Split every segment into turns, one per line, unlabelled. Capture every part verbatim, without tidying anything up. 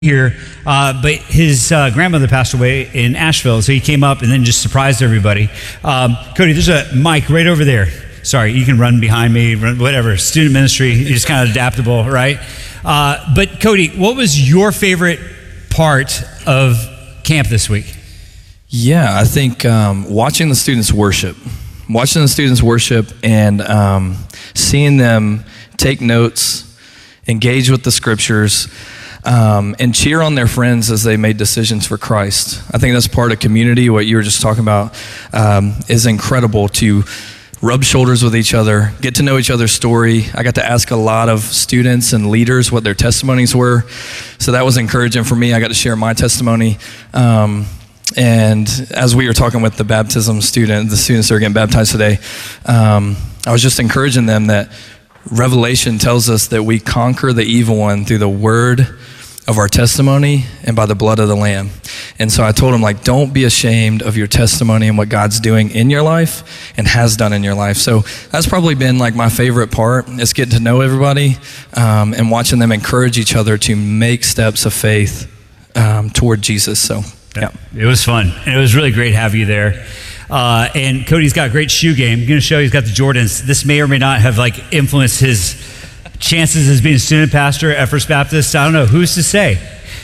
here, uh, but his uh, grandmother passed away in Asheville, so he came up and then just surprised everybody. Um, Cody, there's a mic right over there. Sorry, you can run behind me, run, whatever. Student ministry, you're just kind of adaptable, right? Uh, but Cody, what was your favorite part of camp this week?
Yeah, I think um, watching the students worship, watching the students worship and um, seeing them take notes, engage with the scriptures, Um, and cheer on their friends as they made decisions for Christ. I think that's part of community. What you were just talking about um, is incredible, to rub shoulders with each other, get to know each other's story. I got to ask a lot of students and leaders what their testimonies were. So that was encouraging for me. I got to share my testimony. Um, and as we were talking with the baptism student, the students that are getting baptized today, um, I was just encouraging them that Revelation tells us that we conquer the evil one through the word of our testimony and by the blood of the Lamb. And so I told him, like, don't be ashamed of your testimony and what God's doing in your life and has done in your life. So that's probably been like my favorite part, is getting to know everybody um, and watching them encourage each other to make steps of faith um, toward Jesus. So yeah,
it was fun. And it was really great to have you there. Uh, and Cody's got a great shoe game. I'm going to show you, he's got the Jordans. This may or may not have like influenced his chances as being a student pastor at First Baptist. I don't know, who's to say?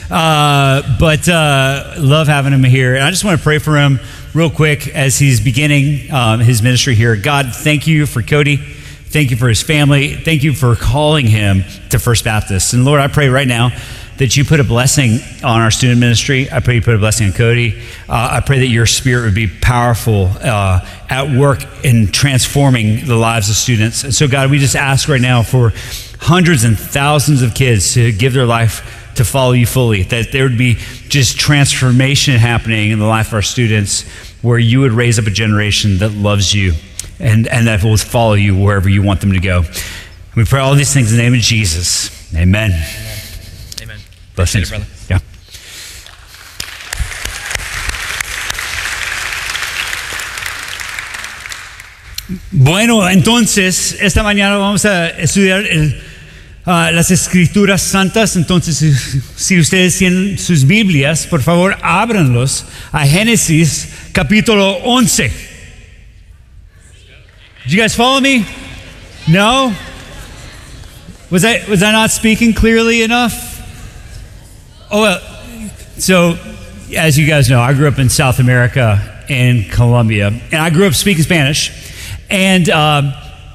Uh, but uh, love having him here. And I just want to pray for him real quick as he's beginning um, his ministry here. God, thank you for Cody. Thank you for his family. Thank you for calling him to First Baptist. And Lord, I pray right now that you put a blessing on our student ministry. I pray you put a blessing on Cody. Uh, I pray that your spirit would be powerful uh, at work in transforming the lives of students. And so God, we just ask right now for hundreds and thousands of kids to give their life to follow you fully, that there would be just transformation happening in the life of our students, where you would raise up a generation that loves you and, and that will follow you wherever you want them to go. We pray all these things in the name of Jesus. Amen. Blessings, brother. Yeah. Bueno, entonces, esta mañana vamos a estudiar el, uh, las Escrituras Santas. Entonces, si, si ustedes tienen sus Biblias, por favor, ábranlos a Génesis capítulo once. Did you guys follow me? No? Was I, was I not speaking clearly enough? Oh, well, so as you guys know, I grew up in South America in Colombia, and I grew up speaking Spanish. And um,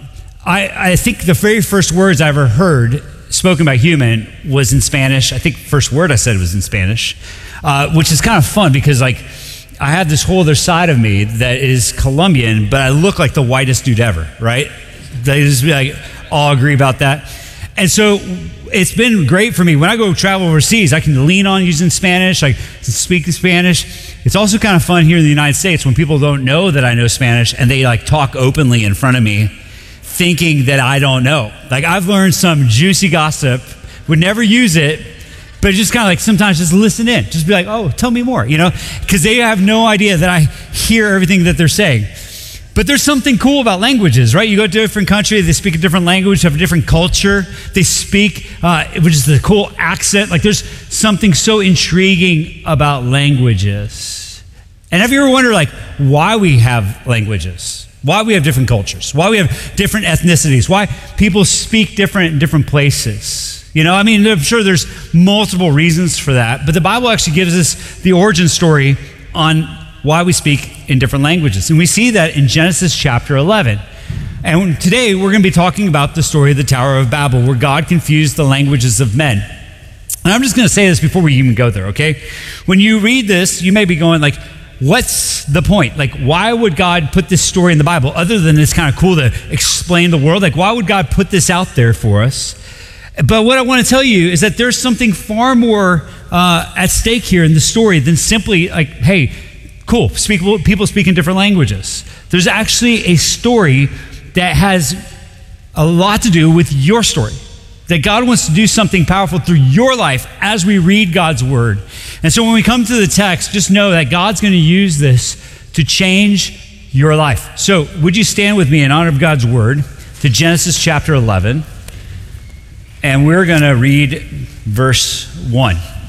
I, I think the very first words I ever heard spoken by human was in Spanish. I think the first word I said was in Spanish, uh, which is kind of fun because, like, I have this whole other side of me that is Colombian, but I look like the whitest dude ever, right? They just be like, all agree about that. And so it's been great for me. When I go travel overseas, I can lean on using Spanish. I speak Spanish. It's also kind of fun here in the United States when people don't know that I know Spanish and they like talk openly in front of me, thinking that I don't know. Like, I've learned some juicy gossip, would never use it, but just kind of like sometimes just listen in. Just be like, oh, tell me more, you know? Because they have no idea that I hear everything that they're saying. But there's something cool about languages, right? You go to a different country, they speak a different language, have a different culture. They speak, uh, which is the cool accent. Like, there's something so intriguing about languages. And have you ever wondered, like, why we have languages? Why we have different cultures? Why we have different ethnicities? Why people speak different in different places? You know, I mean, I'm sure there's multiple reasons for that. But the Bible actually gives us the origin story on why we speak in different languages. And we see that in Genesis chapter eleven. And today we're going to be talking about the story of the Tower of Babel, where God confused the languages of men. And I'm just going to say this before we even go there, okay? When you read this, you may be going like, what's the point? Like, why would God put this story in the Bible? Other than it's kind of cool to explain the world, like, why would God put this out there for us? But what I want to tell you is that there's something far more uh, at stake here in the story than simply like, hey, cool, speak, people speak in different languages. There's actually a story that has a lot to do with your story. That God wants to do something powerful through your life as we read God's word. And so when we come to the text, just know that God's going to use this to change your life. So would you stand with me in honor of God's word to Genesis chapter eleven. And we're going to read verse one.